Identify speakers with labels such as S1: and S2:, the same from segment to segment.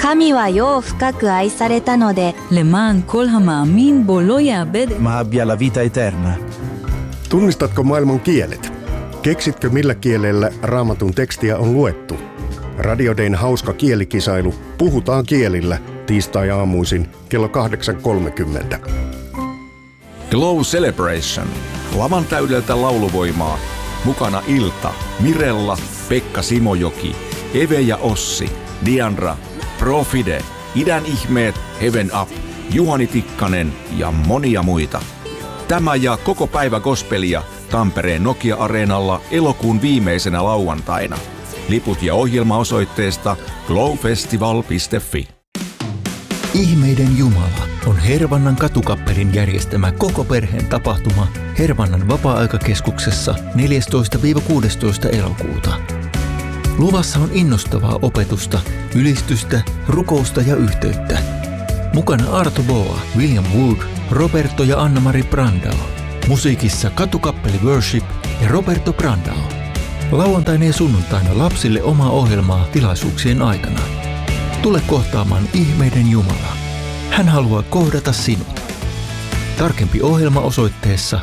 S1: 神は世を深く愛されたので
S2: למען כל המאמין bו לא יאבד.
S3: Ma abbia la vita eterna.
S4: Tunnistatko maailman kielet? Keksitkö millä kielellä Raamatun tekstiä on luettu? Radio Dayn hauska kielikisailu Puhutaan kielillä tiistai-aamuisin kello 8.30.
S5: Glow Celebration. Lavan täydeltä lauluvoimaa. Mukana Ilta, Mirella, Pekka Simojoki, Eve ja Ossi, Diandra, Profide, Idän ihmeet, Heaven Up, Juhani Tikkanen ja monia muita. Tämä ja koko päivä gospelia Tampereen Nokia-areenalla elokuun viimeisenä lauantaina. Liput ja ohjelma osoitteesta glowfestival.fi.
S6: Ihmeiden Jumala on Hervannan katukappelin järjestämä koko perheen tapahtuma Hervannan vapaa-aikakeskuksessa 14-16 elokuuta. Luvassa on innostavaa opetusta, ylistystä, rukousta ja yhteyttä. Mukana Arto Boa, William Wood, Roberto ja Anna-Mari Brandao. Musiikissa katukappeli Worship ja Roberto Brandao. Lauantaina ja sunnuntaina lapsille omaa ohjelmaa tilaisuuksien aikana. Tule kohtaamaan Ihmeiden Jumala. Hän haluaa kohdata sinut. Tarkempi ohjelma osoitteessa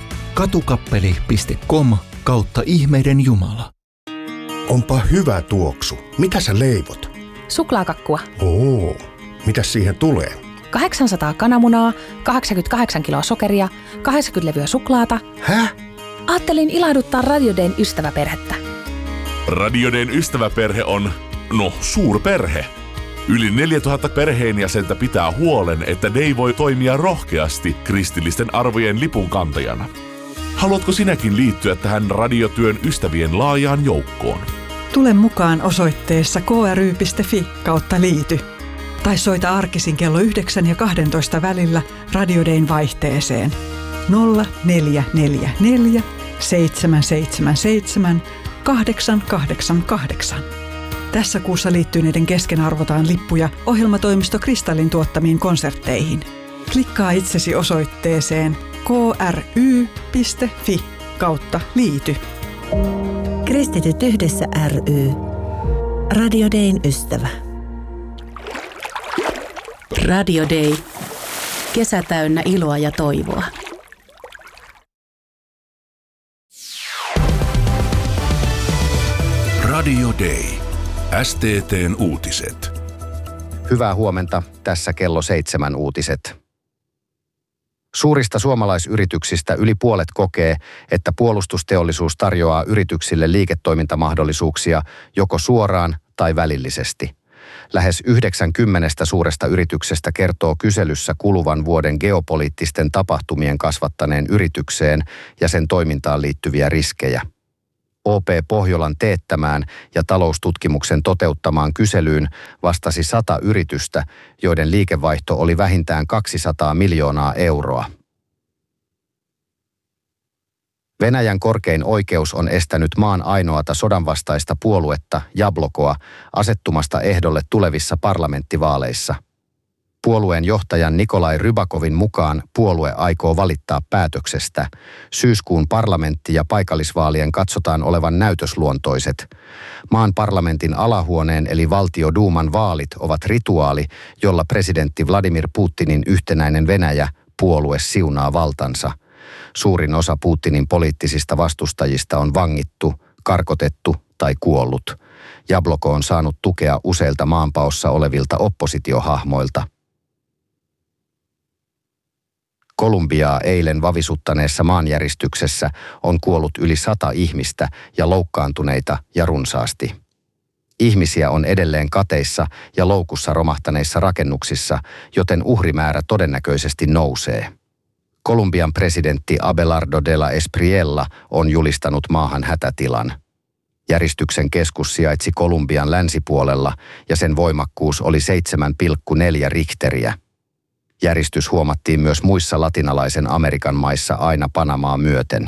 S6: katukappeli.com/Ihmeiden Jumala.
S4: Onpa hyvä tuoksu. Mitä sä leivot?
S7: Suklaakakkua.
S4: Oo, mitäs siihen tulee?
S7: 800 kananmunaa, 88 kiloa sokeria, 80 levyä suklaata.
S4: Häh?
S7: Ajattelin ilahduttaa Radio Dayn ystäväperhettä.
S8: Radio Dayn ystäväperhe on, suurperhe. Yli 4000 perheenjäsentä pitää huolen, että Day voi toimia rohkeasti kristillisten arvojen lipunkantajana. Haluatko sinäkin liittyä tähän radiotyön ystävien laajaan joukkoon?
S9: Tule mukaan osoitteessa kry.fi/liity. Tai soita arkisin kello 9 ja 12 välillä Radio Dayn vaihteeseen 0444 777 888. Tässä kuussa liittyneiden kesken arvotaan lippuja ohjelmatoimisto Kristallin tuottamiin konsertteihin. Klikkaa itsesi osoitteeseen kry.fi/liity.
S1: Kristityt yhdessä ry. Radio Dayn ystävä.
S10: Radio Day. Kesä täynnä iloa ja toivoa.
S8: Radio Day. STT:n uutiset.
S11: Hyvää huomenta. Tässä kello 7 uutiset. Suurista suomalaisyrityksistä yli puolet kokee, että puolustusteollisuus tarjoaa yrityksille liiketoimintamahdollisuuksia joko suoraan tai välillisesti. Lähes 90 suuresta yrityksestä kertoo kyselyssä kuluvan vuoden geopoliittisten tapahtumien kasvattaneen yritykseen ja sen toimintaan liittyviä riskejä. OP Pohjolan teettämään ja taloustutkimuksen toteuttamaan kyselyyn vastasi 100 yritystä, joiden liikevaihto oli vähintään 200 miljoonaa euroa. Venäjän korkein oikeus on estänyt maan ainoata sodanvastaista puoluetta, Jablokoa, asettumasta ehdolle tulevissa parlamenttivaaleissa. Puolueen johtajan Nikolai Rybakovin mukaan puolue aikoo valittaa päätöksestä. Syyskuun parlamentti- ja paikallisvaalien katsotaan olevan näytösluontoiset. Maan parlamentin alahuoneen eli valtioduuman vaalit ovat rituaali, jolla presidentti Vladimir Putinin yhtenäinen Venäjä puolue siunaa valtansa. Suurin osa Putinin poliittisista vastustajista on vangittu, karkotettu tai kuollut. Jabloko on saanut tukea useilta maanpaossa olevilta oppositiohahmoilta. Kolumbiaa eilen vavisuttaneessa maanjäristyksessä on kuollut yli 100 ihmistä ja loukkaantuneita ja runsaasti. Ihmisiä on edelleen kateissa ja loukussa romahtaneissa rakennuksissa, joten uhrimäärä todennäköisesti nousee. Kolumbian presidentti Abelardo de la Espriella on julistanut maahan hätätilan. Järistyksen keskus sijaitsi Kolumbian länsipuolella ja sen voimakkuus oli 7,4 Richteriä. Järistys huomattiin myös muissa latinalaisen Amerikan maissa aina Panamaa myöten.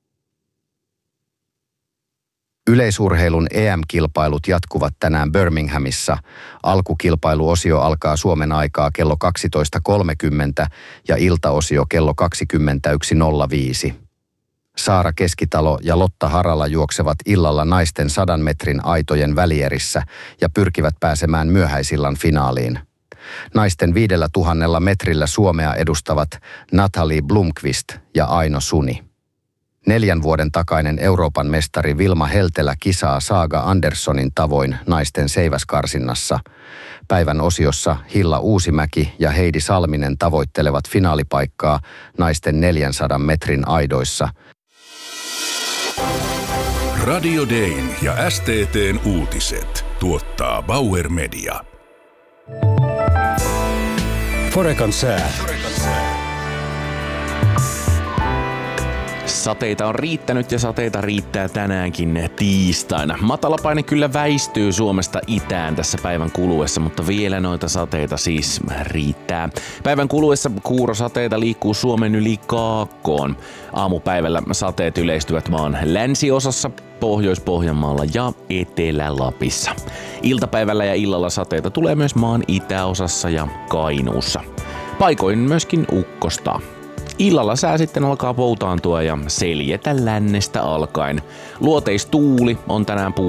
S11: Yleisurheilun EM-kilpailut jatkuvat tänään Birminghamissa. Alkukilpailuosio alkaa Suomen aikaa kello 12.30 ja iltaosio kello 21.05. Saara Keskitalo ja Lotta Harala juoksevat illalla naisten 100 metrin aitojen välierissä ja pyrkivät pääsemään myöhäisillan finaaliin. Naisten 5000 metrillä Suomea edustavat Natalie Blomqvist ja Aino Suni. 4 vuoden takainen Euroopan mestari Vilma Heltelä kisaa Saga Anderssonin tavoin naisten seiväskarsinnassa. Päivän osiossa Hilla Uusimäki ja Heidi Salminen tavoittelevat finaalipaikkaa naisten 400 metrin aidoissa.
S12: Radio Dayn ja STT:n uutiset tuottaa Bauer Media.
S13: Forecan sää.
S14: Sateita on riittänyt ja sateita riittää tänäänkin tiistaina. Matalapaine kyllä väistyy Suomesta itään tässä päivän kuluessa, mutta vielä noita sateita siis riittää. Päivän kuluessa kuurosateita liikkuu Suomen yli Kaakkoon. Aamupäivällä sateet yleistyvät maan länsiosassa, Pohjois-Pohjanmaalla ja Etelä-Lapissa. Iltapäivällä ja illalla sateita tulee myös maan itäosassa ja Kainuussa. Paikoin myöskin ukkostaa. Illalla sää sitten alkaa poutaantua ja seljetä lännestä alkaen. Luoteistuuli on tänään